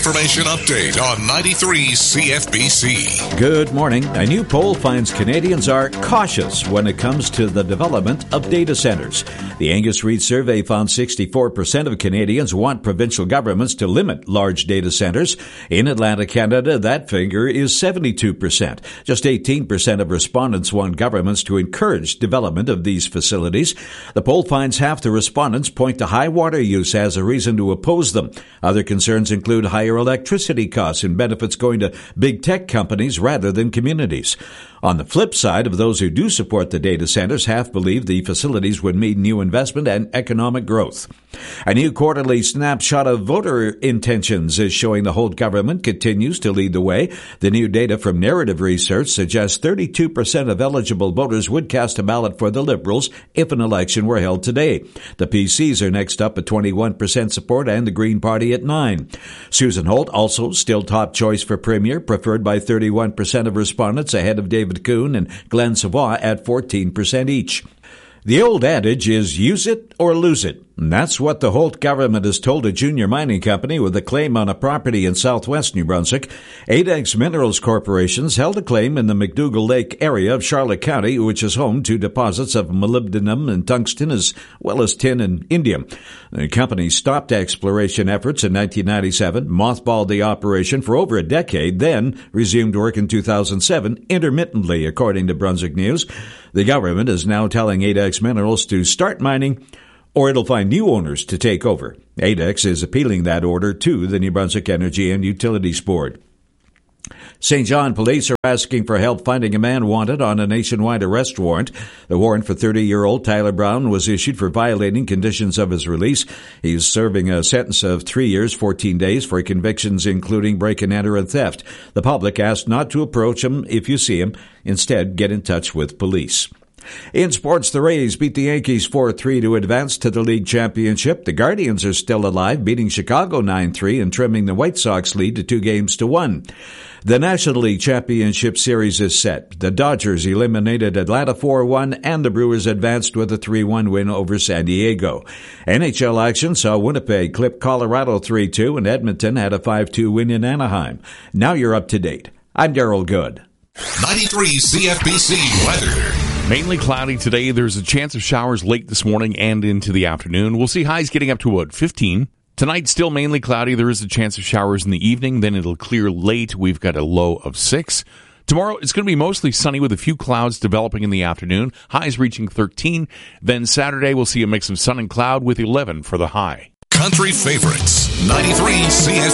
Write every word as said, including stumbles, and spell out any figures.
information update on ninety-three C F B C. Good morning. A new poll finds Canadians are cautious when it comes to the development of data centers. The Angus Reid survey found sixty-four percent of Canadians want provincial governments to limit large data centers. In Atlantic Canada, that figure is seventy-two percent. Just eighteen percent of respondents want governments to encourage development of these facilities. The poll finds half the respondents point to high water use as a reason to oppose them. Other concerns include higher electricity costs and benefits going to big tech companies rather than communities. On the flip side of those who do support the data centers, half believe the facilities would mean new investment and economic growth. A new quarterly snapshot of voter intentions is showing the Holt government continues to lead the way. The new data from Narrative Research suggests thirty-two percent of eligible voters would cast a ballot for the Liberals if an election were held today. The P Cs are next up at twenty-one percent support and the Green Party at nine. Susan Holt also still top choice for Premier, preferred by thirty-one percent of respondents, ahead of David Kuhn and Glenn Savoy at fourteen percent each. The old adage is use it or lose it. And that's what the Holt government has told a junior mining company with a claim on a property in southwest New Brunswick. Adex Minerals Corporation's held a claim in the McDougall Lake area of Charlotte County, which is home to deposits of molybdenum and tungsten as well as tin and indium. The company stopped exploration efforts in nineteen ninety-seven, mothballed the operation for over a decade, then resumed work in two thousand seven, intermittently, according to Brunswick News. The government is now telling Adex Minerals to start mining, or it'll find new owners to take over. Adex is appealing that order to the New Brunswick Energy and Utilities Board. Saint John police are asking for help finding a man wanted on a nationwide arrest warrant. The warrant for thirty-year-old Tyler Brown was issued for violating conditions of his release. He's serving a sentence of three years, fourteen days for convictions including break-and-enter and theft. The public asked not to approach him if you see him. Instead, get in touch with police. In sports, the Rays beat the Yankees four three to advance to the league championship. The Guardians are still alive, beating Chicago nine three and trimming the White Sox lead to two games to one. The National League Championship Series is set. The Dodgers eliminated Atlanta four one, and the Brewers advanced with a three one win over San Diego. N H L action saw Winnipeg clip Colorado three two, and Edmonton had a five two win in Anaheim. Now you're up to date. I'm Darryl Good. ninety-three C F B C weather. Mainly cloudy today. There's a chance of showers late this morning and into the afternoon. We'll see highs getting up to about fifteen. Tonight, still mainly cloudy. There is a chance of showers in the evening. Then it'll clear late. We've got a low of six. Tomorrow, it's going to be mostly sunny with a few clouds developing in the afternoon. Highs reaching thirteen. Then Saturday, we'll see a mix of sun and cloud with eleven for the high. Country favorites. ninety-three C F